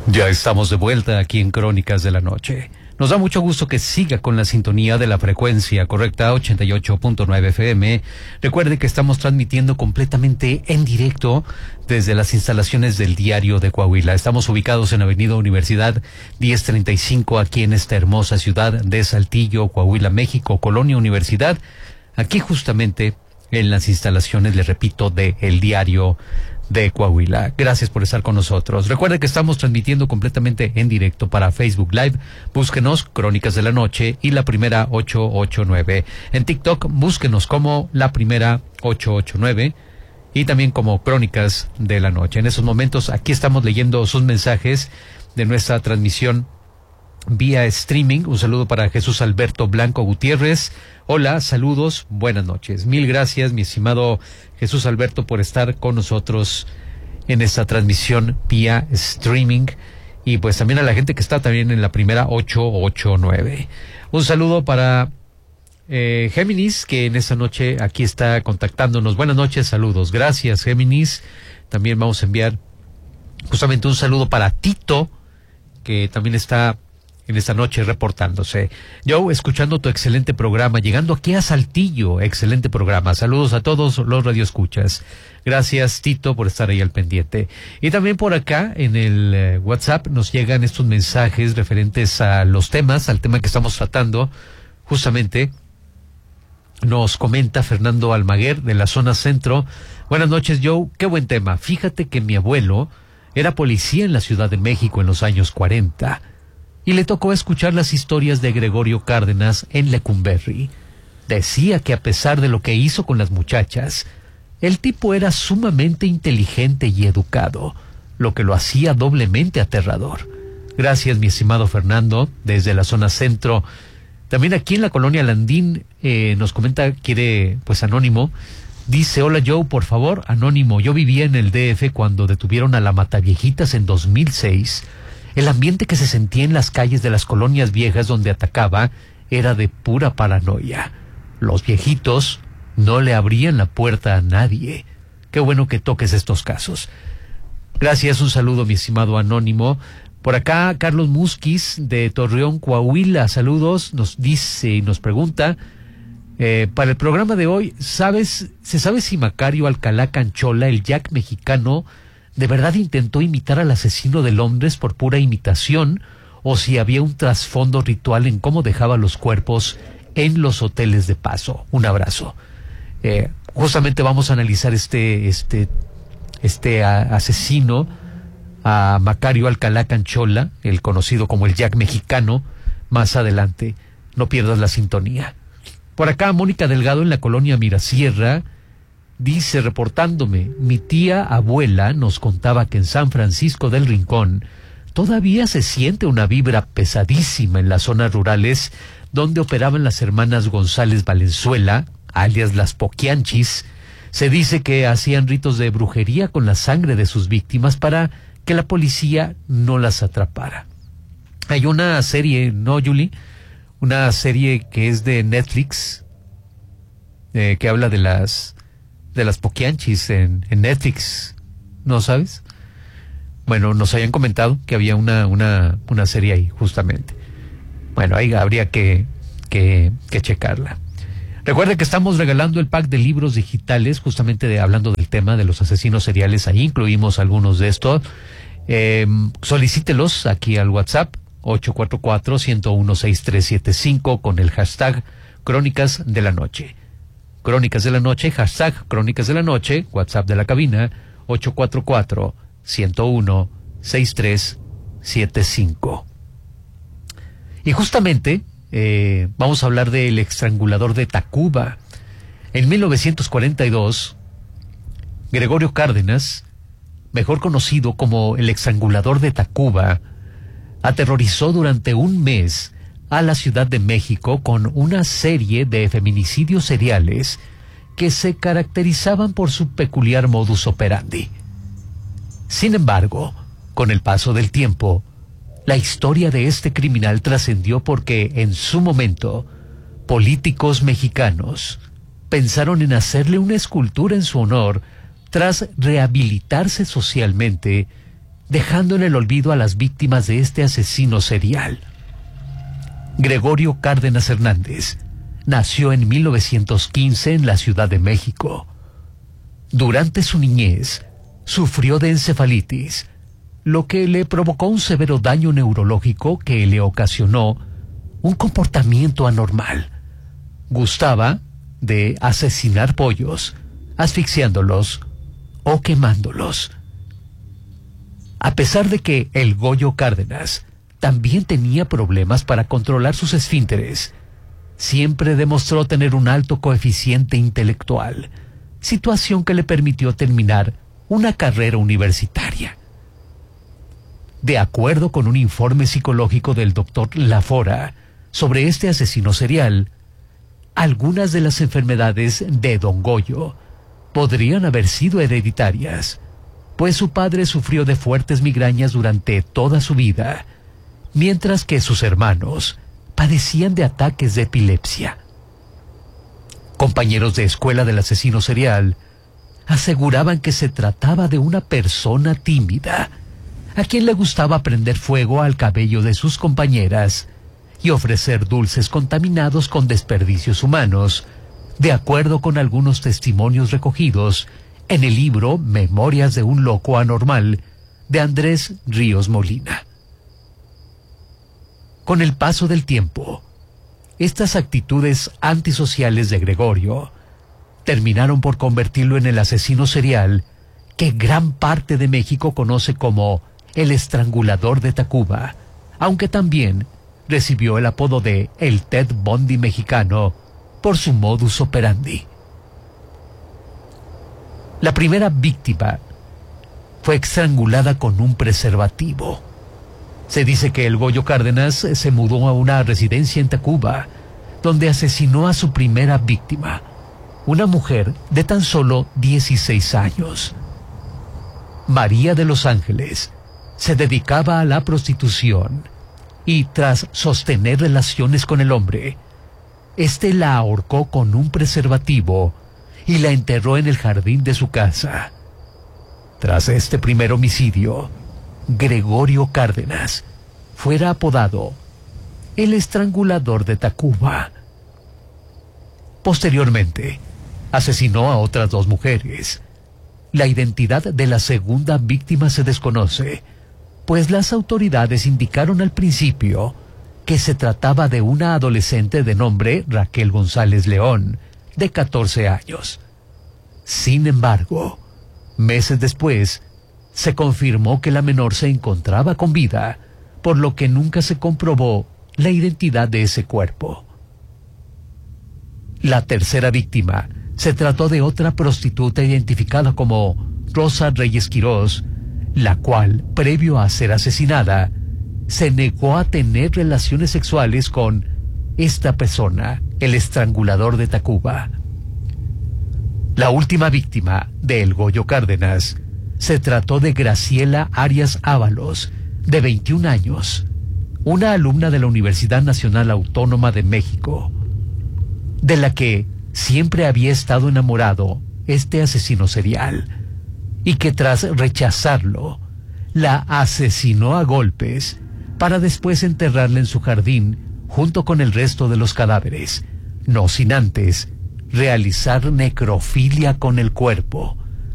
Ya estamos de vuelta aquí en Crónicas de la Noche. Nos da mucho gusto que siga con la sintonía de la frecuencia correcta 88.9 FM. Recuerde que estamos transmitiendo completamente en directo desde las instalaciones del Diario de Coahuila. Estamos ubicados en Avenida Universidad 1035 aquí en esta hermosa ciudad de Saltillo, Coahuila, México, Colonia Universidad. Aquí justamente en las instalaciones, le repito, de El Diario de Coahuila. Gracias por estar con nosotros. Recuerde que estamos transmitiendo completamente en directo para Facebook Live. Búsquenos Crónicas de la Noche y La Primera 889. En TikTok, búsquenos como La Primera 889 y también como Crónicas de la Noche. En esos momentos, aquí estamos leyendo sus mensajes de nuestra transmisión vía streaming. Un saludo para Jesús Alberto Blanco Gutiérrez. Hola, saludos, buenas noches. Mil gracias, mi estimado Jesús Alberto, por estar con nosotros en esta transmisión vía streaming. Y pues también a la gente que está también en La Primera 889. Un saludo para Géminis, que en esta noche aquí está contactándonos. Buenas noches, saludos. Gracias, Géminis. También vamos a enviar justamente un saludo para Tito, que también está en esta noche reportándose. Yo, escuchando tu excelente programa, llegando aquí a Saltillo, excelente programa. Saludos a todos los radioescuchas. Gracias, Tito, por estar ahí al pendiente. Y también por acá, en el WhatsApp, nos llegan estos mensajes referentes a los temas, al tema que estamos tratando. Justamente, nos comenta Fernando Almaguer, de la zona centro. Buenas noches, Joe. Qué buen tema. Fíjate que mi abuelo era policía en la Ciudad de México en los años 40. Y le tocó escuchar las historias de Gregorio Cárdenas en Lecumberri. Decía que a pesar de lo que hizo con las muchachas, el tipo era sumamente inteligente y educado, lo que lo hacía doblemente aterrador. Gracias, mi estimado Fernando, desde la zona centro. También aquí en la colonia Landín nos comenta, pues anónimo, dice: hola Joe, por favor, anónimo, yo vivía en el DF cuando detuvieron a la Mataviejitas en 2006. El ambiente que se sentía en las calles de las colonias viejas donde atacaba era de pura paranoia. Los viejitos no le abrían la puerta a nadie. Qué bueno que toques estos casos. Gracias, un saludo, mi estimado anónimo. Por acá, Carlos Musquiz, de Torreón, Coahuila. Saludos, nos dice y nos pregunta, para el programa de hoy, ¿se sabe si Macario Alcalá Canchola, el Jack mexicano, de verdad intentó imitar al asesino de Londres por pura imitación, o si había un trasfondo ritual en cómo dejaba los cuerpos en los hoteles de paso? Un abrazo. Justamente vamos a analizar este asesino, a Macario Alcalá Canchola, el conocido como el Jack mexicano, más adelante. No pierdas la sintonía. Por acá, Mónica Delgado, en la colonia Mirasierra, dice, reportándome, mi tía abuela nos contaba que en San Francisco del Rincón todavía se siente una vibra pesadísima en las zonas rurales donde operaban las hermanas González Valenzuela, alias las Poquianchis. Se dice que hacían ritos de brujería con la sangre de sus víctimas para que la policía no las atrapara. Hay una serie, ¿no, Julie? Una serie que es de Netflix, que habla de las Poquianchis en Netflix, ¿no sabes? Bueno, nos habían comentado que había una serie ahí, justamente. Bueno, ahí habría que checarla. Recuerde que estamos regalando el pack de libros digitales, justamente hablando del tema de los asesinos seriales. Ahí incluimos algunos de estos. Solicítelos aquí al WhatsApp 844-101-6375 con el hashtag Crónicas de la Noche. Crónicas de la Noche, hashtag Crónicas de la Noche, WhatsApp de la cabina 844-101-6375. Y justamente vamos a hablar del estrangulador de Tacuba. En 1942, Gregorio Cárdenas, mejor conocido como el estrangulador de Tacuba, aterrorizó durante un mes a la Ciudad de México con una serie de feminicidios seriales que se caracterizaban por su peculiar modus operandi. Sin embargo, con el paso del tiempo, la historia de este criminal trascendió porque, en su momento, políticos mexicanos pensaron en hacerle una escultura en su honor tras rehabilitarse socialmente dejando en el olvido a las víctimas de este asesino serial. Gregorio Cárdenas Hernández nació en 1915 en la Ciudad de México. Durante su niñez, sufrió de encefalitis, lo que le provocó un severo daño neurológico que le ocasionó un comportamiento anormal. Gustaba de asesinar pollos, asfixiándolos o quemándolos. A pesar de que el Goyo Cárdenas también tenía problemas para controlar sus esfínteres, siempre demostró tener un alto coeficiente intelectual, situación que le permitió terminar una carrera universitaria. De acuerdo con un informe psicológico del doctor Lafora sobre este asesino serial, algunas de las enfermedades de Don Goyo podrían haber sido hereditarias, pues su padre sufrió de fuertes migrañas durante toda su vida, mientras que sus hermanos padecían de ataques de epilepsia. Compañeros de escuela del asesino serial aseguraban que se trataba de una persona tímida, a quien le gustaba prender fuego al cabello de sus compañeras y ofrecer dulces contaminados con desperdicios humanos, de acuerdo con algunos testimonios recogidos en el libro Memorias de un loco anormal de Andrés Ríos Molina. Con el paso del tiempo, estas actitudes antisociales de Gregorio terminaron por convertirlo en el asesino serial que gran parte de México conoce como el Estrangulador de Tacuba, aunque también recibió el apodo de el Ted Bundy mexicano por su modus operandi. La primera víctima fue estrangulada con un preservativo. Se dice que el Goyo Cárdenas se mudó a una residencia en Tacuba, donde asesinó a su primera víctima, una mujer de tan solo 16 años. María de los Ángeles se dedicaba a la prostitución y, tras sostener relaciones con el hombre, este la ahorcó con un preservativo y la enterró en el jardín de su casa. Tras este primer homicidio, Gregorio Cárdenas fuera apodado el Estrangulador de Tacuba. Posteriormente, asesinó a otras 2 mujeres. La identidad de la segunda víctima se desconoce, pues las autoridades indicaron al principio que se trataba de una adolescente de nombre Raquel González León, de 14 años. Sin embargo, meses después, se confirmó que la menor se encontraba con vida, por lo que nunca se comprobó la identidad de ese cuerpo. La tercera víctima se trató de otra prostituta identificada como Rosa Reyes Quirós, la cual, previo a ser asesinada, se negó a tener relaciones sexuales con esta persona, el Estrangulador de Tacuba. La última víctima de El Goyo Cárdenas se trató de Graciela Arias Ábalos, de 21 años, una alumna de la Universidad Nacional Autónoma de México, de la que siempre había estado enamorado este asesino serial, y que tras rechazarlo, la asesinó a golpes para después enterrarla en su jardín junto con el resto de los cadáveres, no sin antes realizar necrofilia con el cuerpo.